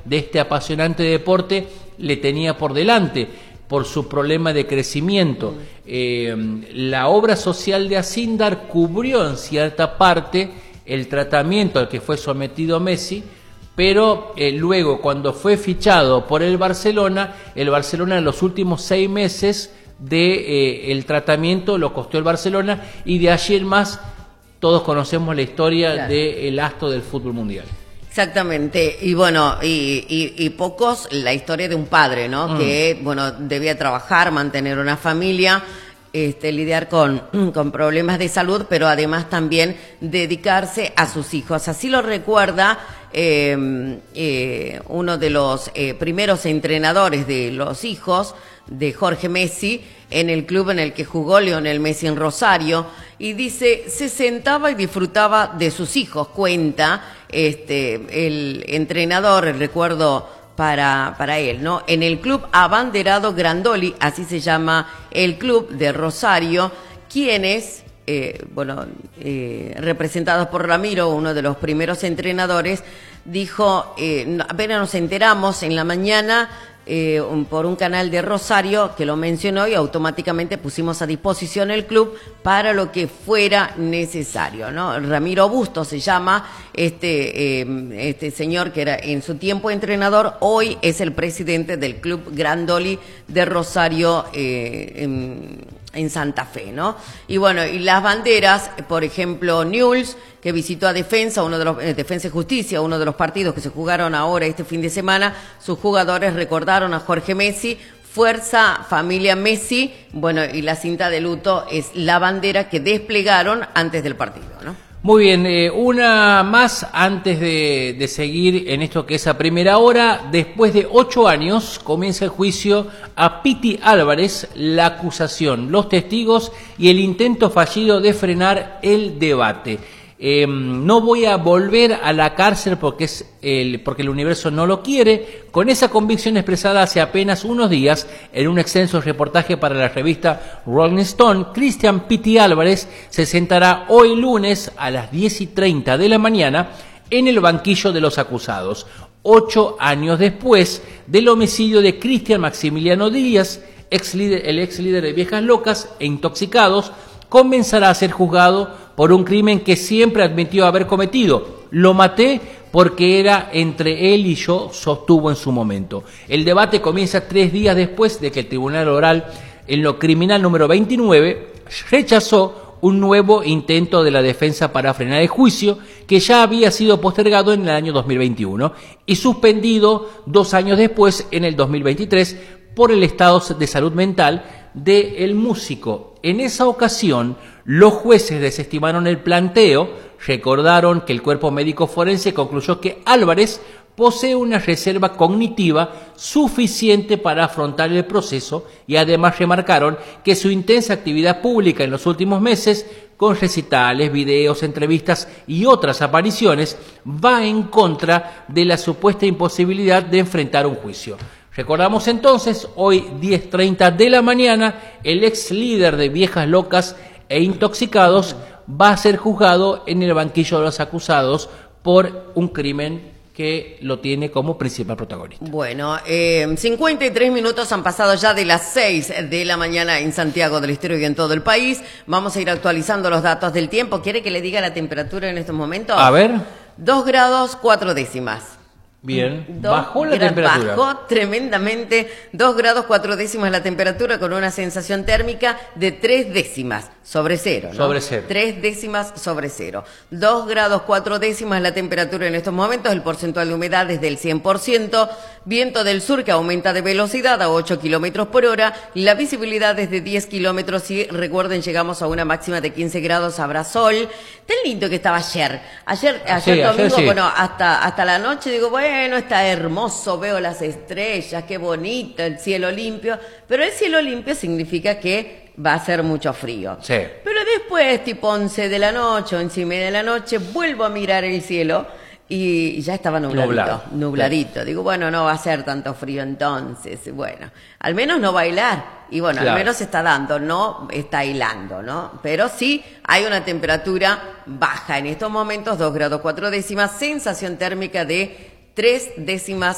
de este apasionante deporte le tenía por delante por su problema de crecimiento. La obra social de Asíndar cubrió en cierta parte el tratamiento al que fue sometido Messi, pero luego cuando fue fichado por el Barcelona en los últimos 6 meses el tratamiento lo costó el Barcelona, y de allí en más todos conocemos la historia claro. del astro del fútbol mundial. Exactamente, y bueno, y pocos la historia de un padre, ¿no? Que, bueno, debía trabajar, mantener una familia, lidiar con problemas de salud, pero además también dedicarse a sus hijos. Así lo recuerda uno de los primeros entrenadores de los hijos de Jorge Messi en el club en el que jugó Lionel Messi en Rosario, y dice, se sentaba y disfrutaba de sus hijos, cuenta el entrenador, el recuerdo para él, ¿no? En el club abanderado Grandoli, así se llama el club de Rosario, quienes, representados por Ramiro, uno de los primeros entrenadores, dijo, apenas nos enteramos en la mañana, por un canal de Rosario que lo mencionó, y automáticamente pusimos a disposición el club para lo que fuera necesario, ¿no? Ramiro Busto se llama este señor, que era en su tiempo entrenador, hoy es el presidente del club Grandoli de Rosario, en Santa Fe, ¿no? Y bueno, y las banderas, por ejemplo, Newell's, que visitó a Defensa, Defensa y Justicia, uno de los partidos que se jugaron ahora este fin de semana, sus jugadores recordaron a Jorge Messi, Fuerza Familia Messi, bueno, y la cinta de luto es la bandera que desplegaron antes del partido, ¿no? Muy bien, una más antes de seguir en esto que es a primera hora. Después de 8 años comienza el juicio a Piti Álvarez, la acusación, los testigos y el intento fallido de frenar el debate. No voy a volver a la cárcel porque el universo no lo quiere. Con esa convicción expresada hace apenas unos días en un extenso reportaje para la revista Rolling Stone, Cristian Piti Álvarez se sentará hoy lunes a las 10:30 de la mañana en el banquillo de los acusados, 8 años después del homicidio de Cristian Maximiliano Díaz, el ex líder de Viejas Locas e Intoxicados. Comenzará a ser juzgado por un crimen que siempre admitió haber cometido. Lo maté porque era entre él y yo, sostuvo en su momento. El debate comienza 3 días después de que el Tribunal Oral, en lo criminal número 29, rechazó un nuevo intento de la defensa para frenar el juicio, que ya había sido postergado en el año 2021 y suspendido 2 años después, en el 2023, por el estado de salud mental del músico. En esa ocasión, los jueces desestimaron el planteo, recordaron que el cuerpo médico forense concluyó que Álvarez posee una reserva cognitiva suficiente para afrontar el proceso, y además remarcaron que su intensa actividad pública en los últimos meses, con recitales, videos, entrevistas y otras apariciones, va en contra de la supuesta imposibilidad de enfrentar un juicio. Recordamos entonces, hoy 10:30 de la mañana, el ex líder de Viejas Locas e Intoxicados va a ser juzgado en el banquillo de los acusados por un crimen que lo tiene como principal protagonista. Bueno, 53 minutos han pasado ya de las 6 de la mañana en Santiago del Estero y en todo el país. Vamos a ir actualizando los datos del tiempo. ¿Quiere que le diga la temperatura en estos momentos? A ver. 2 grados 4 décimas. Bien, bajó la temperatura. Bajó tremendamente, 2 grados 4 décimas la temperatura, con una sensación térmica de 3 décimas sobre cero, ¿no? Sobre cero. 3 décimas sobre cero. 2 grados 4 décimas la temperatura en estos momentos, el porcentaje de humedad es del 100%, viento del sur que aumenta de velocidad a 8 kilómetros por hora, la visibilidad es de 10 kilómetros y recuerden, llegamos a una máxima de 15 grados, habrá sol. Tan lindo que estaba ayer. Ayer domingo, sí. Bueno, hasta la noche digo, bueno, está hermoso, veo las estrellas, qué bonito, el cielo limpio, pero el cielo limpio significa que va a ser mucho frío. Sí. Pero después, tipo 11 de la noche, 11:30 de la noche, vuelvo a mirar el cielo y ya estaba nubladito. Digo, bueno, no va a ser tanto frío entonces. Bueno, al menos no bailar. Y bueno, claro, al menos está dando, no está hilando, ¿no? Pero sí hay una temperatura baja en estos momentos, 2 grados 4 décimas, sensación térmica de 3 décimas